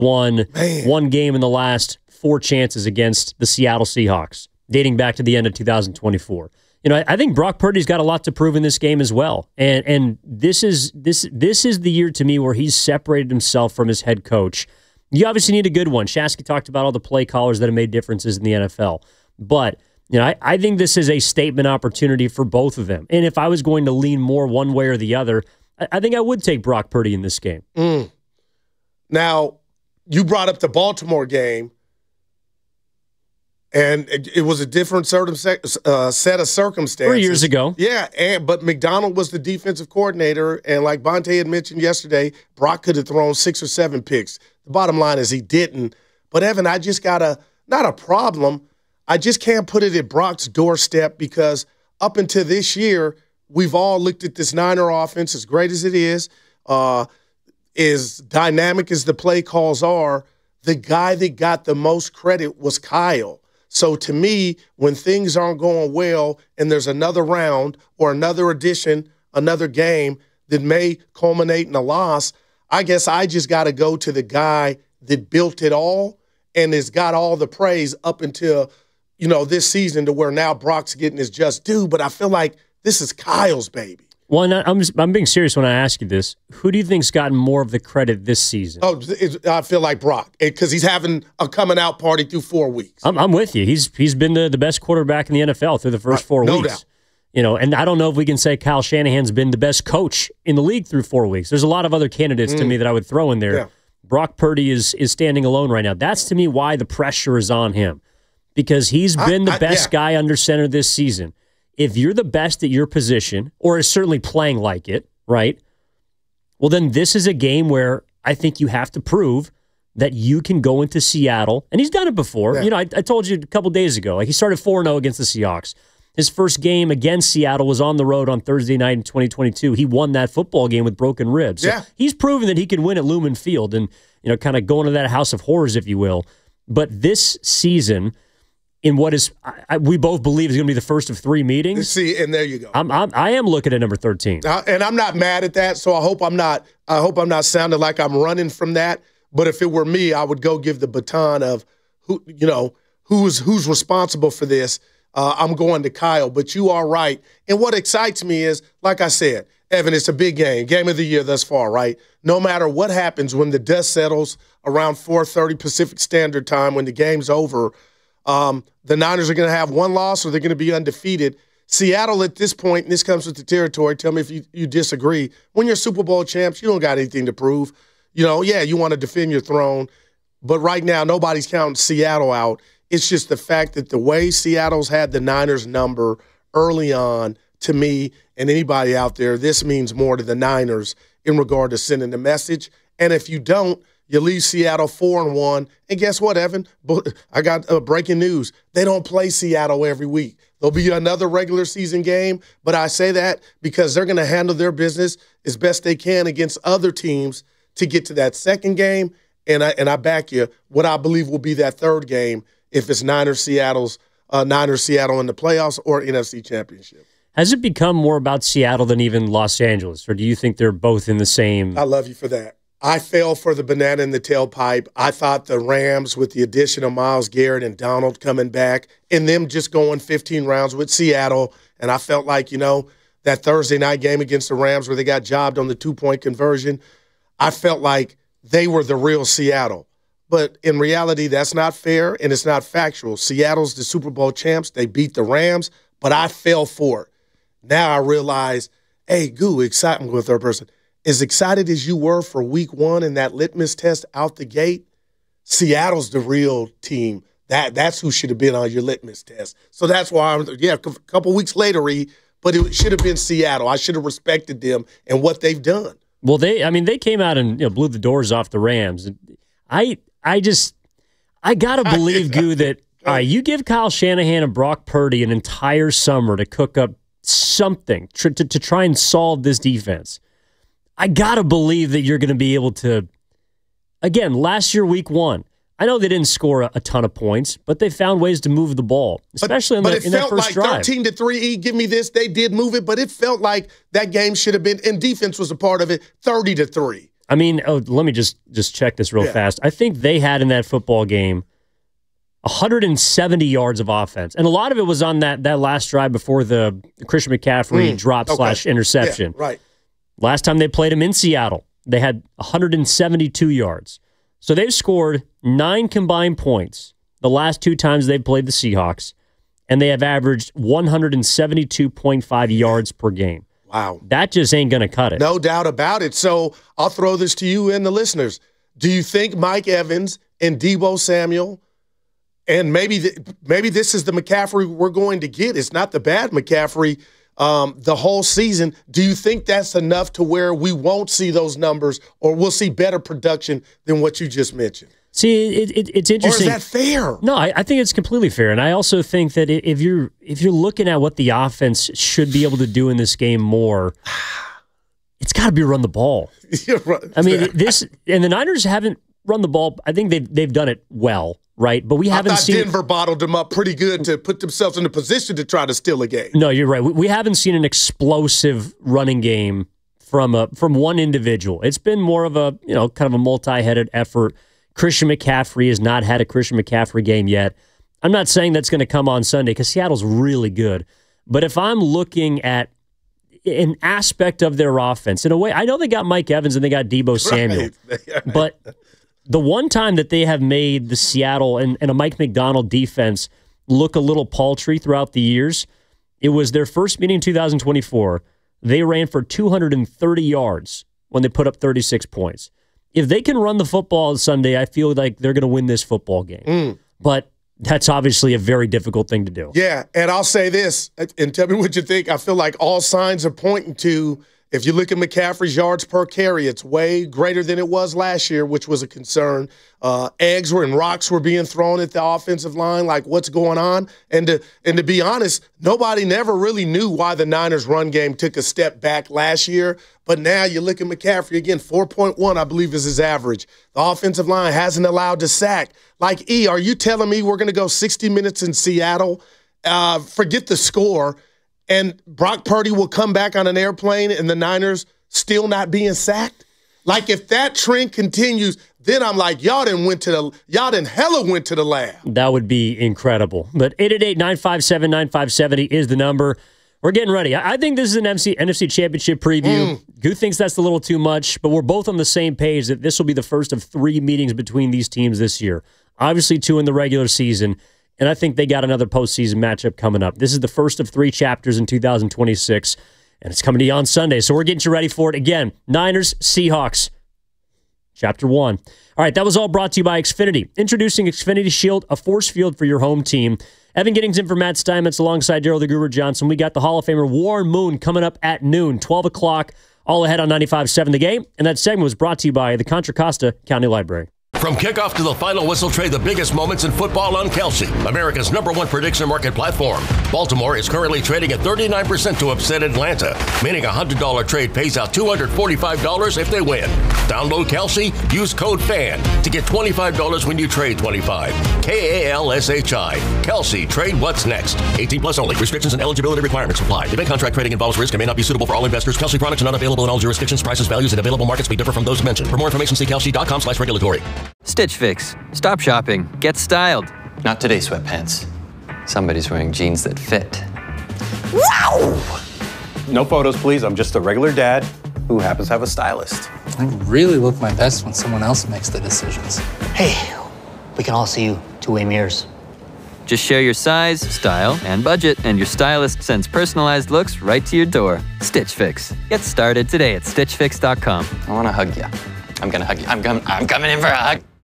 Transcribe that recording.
won one game in the last 4 chances against the Seattle Seahawks, dating back to the end of 2024. I think Brock Purdy's got a lot to prove in this game as well. And this is the year to me where he's separated himself from his head coach. You obviously need a good one. Shasky talked about all the play callers that have made differences in the NFL. But I think this is a statement opportunity for both of them. And if I was going to lean more one way or the other, I think I would take Brock Purdy in this game. Now, you brought up the Baltimore game, and it was a different set of circumstances. 3 years ago. Yeah, but McDonald was the defensive coordinator, and like Bonte had mentioned yesterday, Brock could have thrown 6 or 7 picks. The bottom line is he didn't. But, Evan, I just got not a problem, I just can't put it at Brock's doorstep because up until this year, we've all looked at this Niner offense, as great as it is dynamic as the play calls are. The guy that got the most credit was Kyle. So to me, when things aren't going well and there's another round or another edition, another game that may culminate in a loss, I guess I just got to go to the guy that built it all and has got all the praise up until, this season to where now Brock's getting his just due. But I feel like this is Kyle's baby. Well, I'm being serious when I ask you this. Who do you think's gotten more of the credit this season? Oh, I feel like Brock because he's having a coming out party through 4 weeks. I'm with you. He's been the best quarterback in the NFL through the first 4 weeks. No doubt. And I don't know if we can say Kyle Shanahan's been the best coach in the league through 4 weeks. There's a lot of other candidates to me that I would throw in there. Yeah. Brock Purdy is standing alone right now. That's to me why the pressure is on him because he's been the best guy under center this season. If you're the best at your position, or is certainly playing like it, right? Well, then this is a game where I think you have to prove that you can go into Seattle. And he's done it before. Yeah. I told you a couple days ago, he started 4-0 against the Seahawks. His first game against Seattle was on the road on Thursday night in 2022. He won that football game with broken ribs. So he's proven that he can win at Lumen Field and, kind of go into that house of horrors, if you will. But this season, in what is we both believe is going to be the first of 3 meetings. See, and there you go. I am looking at number 13, and I'm not mad at that. So I hope I'm not sounding like I'm running from that. But if it were me, I would go give the baton of who's responsible for this. I'm going to Kyle. But you are right. And what excites me is, like I said, Evan, it's a big game of the year thus far, right? No matter what happens when the dust settles around 4:30 Pacific Standard Time when the game's over. The Niners are going to have one loss or they're going to be undefeated. Seattle at this point, and this comes with the territory, tell me if you disagree, when you're Super Bowl champs, you don't got anything to prove. You want to defend your throne, but right now nobody's counting Seattle out. It's just the fact that the way Seattle's had the Niners number early on, to me and anybody out there, this means more to the Niners in regard to sending the message. And if you don't, you leave Seattle 4-1, and guess what, Evan? I got breaking news. They don't play Seattle every week. There'll be another regular season game, but I say that because they're going to handle their business as best they can against other teams to get to that second game, and I back you, what I believe will be that third game if it's Niners-Seattle in the playoffs or NFC Championship. Has it become more about Seattle than even Los Angeles, or do you think they're both in the same? I love you for that. I fell for the banana in the tailpipe. I thought the Rams, with the addition of Myles Garrett and Donald coming back, and them just going 15 rounds with Seattle, and I felt like, that Thursday night game against the Rams where they got jobbed on the 2-point conversion, I felt like they were the real Seattle. But in reality, that's not fair, and it's not factual. Seattle's the Super Bowl champs. They beat the Rams, but I fell for it. Now I realize, hey, excitement with third person. As excited as you were for week 1 and that litmus test out the gate, Seattle's the real team. That's who should have been on your litmus test. So that's why, a couple weeks later, but it should have been Seattle. I should have respected them and what they've done. Well, they came out and blew the doors off the Rams. I gotta believe, Goo, that you give Kyle Shanahan and Brock Purdy an entire summer to cook up something to try and solve this defense. I got to believe that you're going to be able to, again, last year, week 1, I know they didn't score a ton of points, but they found ways to move the ball, especially in that first drive. But it felt like 13-3, give me this, they did move it, but it felt like that game should have been, and defense was a part of it, 30-3. I mean, let me just check this real fast. I think they had in that football game 170 yards of offense. And a lot of it was on that last drive before the Christian McCaffrey drop / interception. Yeah, right. Last time they played him in Seattle, they had 172 yards. So they've scored 9 combined points the last 2 times they've played the Seahawks, and they have averaged 172.5 yards per game. Wow. That just ain't going to cut it. No doubt about it. So I'll throw this to you and the listeners. Do you think Mike Evans and Deebo Samuel, and maybe this is the McCaffrey we're going to get, it's not the bad McCaffrey the whole season, do you think that's enough to where we won't see those numbers or we'll see better production than what you just mentioned? See, it's interesting. Or is that fair? No, I think it's completely fair. And I also think that if you're looking at what the offense should be able to do in this game more, it's got to be run the ball. Right. I mean, and the Niners haven't run the ball. I think they've done it well, right? But we haven't seen Denver bottled them up pretty good to put themselves in a position to try to steal a game. No, you're right. We haven't seen an explosive running game from one individual. It's been more of a kind of a multi-headed effort. Christian McCaffrey has not had a Christian McCaffrey game yet. I'm not saying that's going to come on Sunday because Seattle's really good. But if I'm looking at an aspect of their offense, in a way, I know they got Mike Evans and they got Deebo Samuel. Right. But the one time that they have made the Seattle and a Mike McDonald defense look a little paltry throughout the years, it was their first meeting in 2024. They ran for 230 yards when they put up 36 points. If they can run the football Sunday, I feel like they're going to win this football game. But that's obviously a very difficult thing to do. Yeah, and I'll say this, and tell me what you think. I feel like all signs are pointing to, if you look at McCaffrey's yards per carry, it's way greater than it was last year, which was a concern. Eggs and rocks were being thrown at the offensive line, like what's going on? And to be honest, nobody never really knew why the Niners' run game took a step back last year. But now you look at McCaffrey again, 4.1, I believe, is his average. The offensive line hasn't allowed to sack. Like, are you telling me we're going to go 60 minutes in Seattle, forget the score, and Brock Purdy will come back on an airplane and the Niners still not being sacked? Like, if that trend continues, then I'm like, y'all done hella went to the lab. That would be incredible. But 888-957-9570 is the number. We're getting ready. I think this is an NFC Championship preview. Goo thinks that's a little too much, but we're both on the same page that this will be the first of 3 meetings between these teams this year. Obviously 2 in the regular season, and I think they got another postseason matchup coming up. This is the first of 3 chapters in 2026, and it's coming to you on Sunday, so we're getting you ready for it. Again, Niners, Seahawks, Chapter 1. All right, that was all brought to you by Xfinity. Introducing Xfinity Shield, a force field for your home team. Evan Giddings in for Matt Steinmetz alongside Daryl the Guru Johnson. We got the Hall of Famer Warren Moon coming up at noon, 12 o'clock, all ahead on 95.7 The Game. And that segment was brought to you by the Contra Costa County Library. From kickoff to the final whistle, trade the biggest moments in football on Kalshi, America's #1 prediction market platform. Baltimore is currently trading at 39% to upset Atlanta, meaning a $100 trade pays out $245 if they win. Download Kalshi, use code FAN to get $25 when you trade 25. KALSHI. Kalshi, trade what's next. 18 plus only. Restrictions and eligibility requirements apply. Event contract trading involves risk and may not be suitable for all investors. Kalshi products are not available in all jurisdictions. Prices, values, and available markets may differ from those mentioned. For more information, see kalshi.com/regulatory. Stitch Fix. Stop shopping. Get styled. Not today, sweatpants. Somebody's wearing jeans that fit. Wow! No photos, please. I'm just a regular dad who happens to have a stylist. I really look my best when someone else makes the decisions. Hey, we can all see you two-way mirrors. Just share your size, style, and budget, and your stylist sends personalized looks right to your door. Stitch Fix. Get started today at StitchFix.com. I want to hug you. I'm going to hug you. I'm coming in for a hug.